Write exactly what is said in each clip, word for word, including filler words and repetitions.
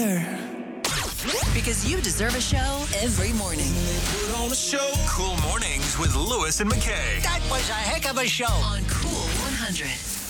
Because you deserve a show every morning. Put on a show. Cool Mornings with Lewis and McKay. That was a heck of a show. On Cool one hundred.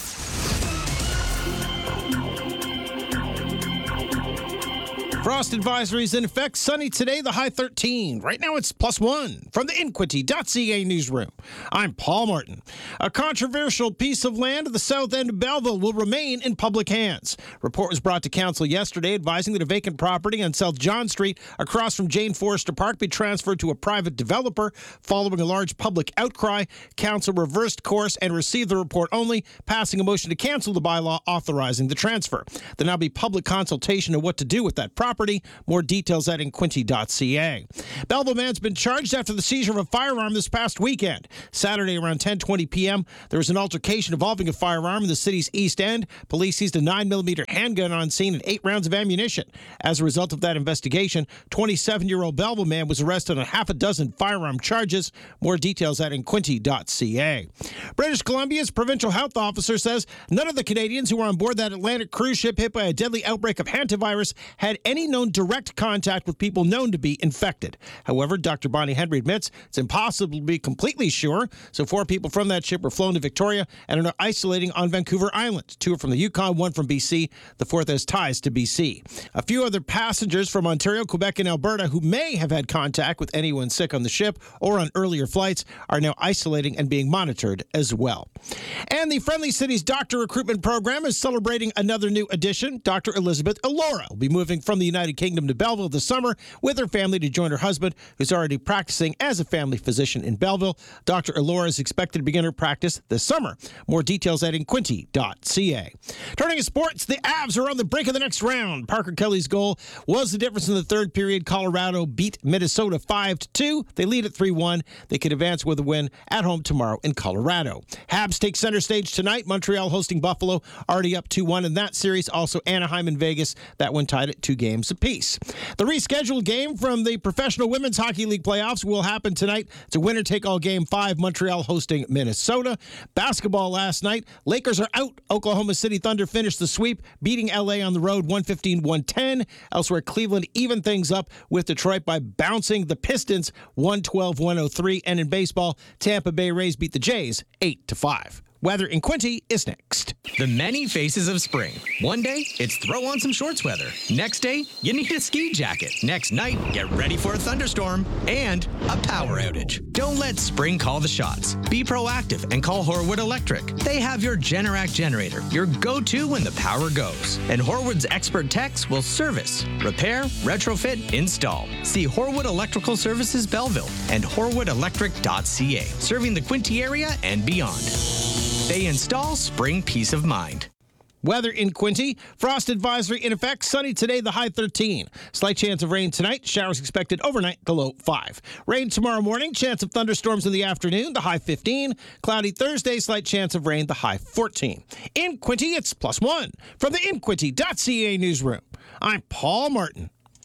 Frost advisories in effect. Sunny today, the high thirteen. Right now it's plus one. From the Inquity dot C A newsroom, I'm Paul Martin. A controversial piece of land at the south end of Belleville will remain in public hands. Report was brought to council yesterday advising that a vacant property on South John Street across from Jane Forrester Park be transferred to a private developer. Following a large public outcry, council reversed course and received the report only, passing a motion to cancel the bylaw authorizing the transfer. There'll now be public consultation on what to do with that property. Property. More details at Inquity dot C A. Belleville man's been charged after the seizure of a firearm this past weekend. Saturday around ten twenty p.m., there was an altercation involving a firearm in the city's east end. Police seized a nine millimeter handgun on scene and eight rounds of ammunition. As a result of that investigation, twenty-seven-year-old Belleville man was arrested on half a dozen firearm charges. More details at Inquity dot C A. British Columbia's provincial health officer says none of the Canadians who were on board that Atlantic cruise ship hit by a deadly outbreak of hantavirus had any known direct contact with people known to be infected. However, Doctor Bonnie Henry admits it's impossible to be completely sure, so four people from that ship were flown to Victoria and are now isolating on Vancouver Island. Two are from the Yukon, one from B C. The fourth has ties to B C. A few other passengers from Ontario, Quebec, and Alberta who may have had contact with anyone sick on the ship or on earlier flights are now isolating and being monitored as well. And the Friendly Cities Doctor Recruitment Program is celebrating another new addition. Doctor Elizabeth Elora will be moving from the United Kingdom to Belleville this summer with her family to join her husband, who's already practicing as a family physician in Belleville. Doctor Elora is expected to begin her practice this summer. More details at Inquity dot C A. Turning to sports, the Avs are on the brink of the next round. Parker Kelly's goal was the difference in the third period. Colorado beat Minnesota five to two. They lead at three one. They could advance with a win at home tomorrow in Colorado. Habs take center stage tonight. Montreal hosting Buffalo, already up two one in that series. Also Anaheim and Vegas. That one tied at two games apiece. The rescheduled game from the Professional Women's Hockey League playoffs will happen tonight. It's a winner-take-all game five, Montreal hosting Minnesota. Basketball last night, Lakers are out. Oklahoma City Thunder finished the sweep, beating L A on the road one fifteen to one ten. Elsewhere, Cleveland evened things up with Detroit by bouncing the Pistons one twelve to one oh three. And in baseball, Tampa Bay Rays beat the Jays eight to five. Weather in Quincy is next. The many faces of spring. One day, it's throw on some shorts weather. Next day, you need a ski jacket. Next night, get ready for a thunderstorm and a power outage. Don't let spring call the shots. Be proactive and call Horwood Electric. They have your Generac generator, your go-to when the power goes. And Horwood's expert techs will service, repair, retrofit, install. See Horwood Electrical Services Belleville and Horwood Electric dot C A, serving the Quincy area and beyond. They install spring peace of mind. Weather in Quincy. Frost advisory in effect. Sunny today, the high thirteen. Slight chance of rain tonight. Showers expected overnight, the low five. Rain tomorrow morning. Chance of thunderstorms in the afternoon, the high fifteen. Cloudy Thursday. Slight chance of rain, the high fourteen. In Quincy, it's plus one. From the Inquity dot C A newsroom, I'm Paul Martin.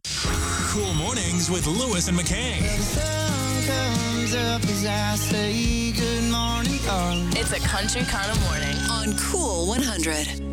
Cool Mornings with Lewis and McKay. Up as I say good morning, darling. It's a country kind of morning on Cool one hundred.